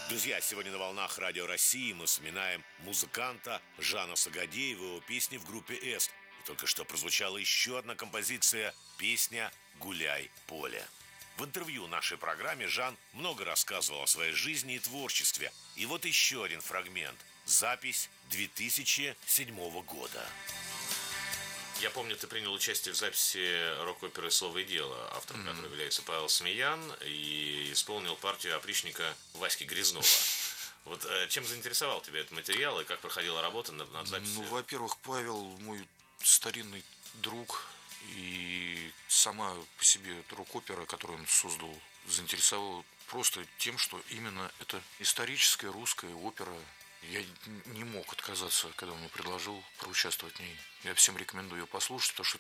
Друзья, сегодня на волнах Радио России мы вспоминаем музыканта Жана Сагадеева и его песни в группе «Эст». И только что прозвучала еще одна композиция – песня «Гуляй, поле». В интервью нашей программе Жан много рассказывал о своей жизни и творчестве. И вот еще один фрагмент – запись 2007 года. Я помню, ты принял участие в записи рок-оперы «Слово и дело», автором которой является Павел Смеян, и исполнил партию опричника Васьки Грязнова. Вот чем заинтересовал тебя этот материал и как проходила работа над записью? Ну, во-первых, Павел мой старинный друг, и сама по себе рок-опера, которую он создал, заинтересовала просто тем, что именно это историческая русская опера. Я не мог отказаться, когда он мне предложил проучаствовать в ней. Я всем рекомендую ее послушать, потому что